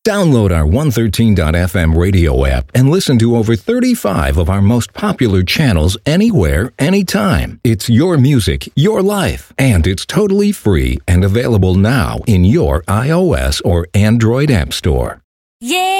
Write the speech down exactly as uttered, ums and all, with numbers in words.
Download our one thirteen dot f m radio app and listen to over thirty-five of our most popular channels anywhere, anytime. It's your music, your life, and it's totally free and available now in your iOS or Android app store. Yeah.